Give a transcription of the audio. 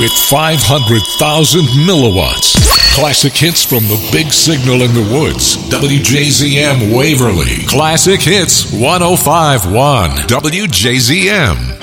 with 500,000 milliwatts. Classic hits from the big signal in the woods. WJZM Waverly. Classic Hits 105.1 WJZM.